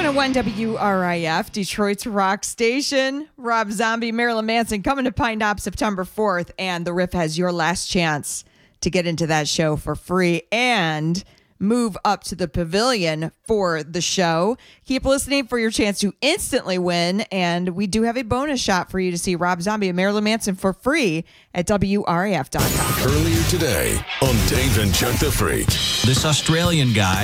101 WRIF, Detroit's rock station. Rob Zombie, Marilyn Manson coming to Pine Knob September 4th. And The Riff has your last chance to get into that show for free and move up to the pavilion for the show. Keep listening for your chance to instantly win. And we do have a bonus shot for you to see Rob Zombie and Marilyn Manson for free at WRIF.com. Earlier today on Dave and Chuck the Freak. This Australian guy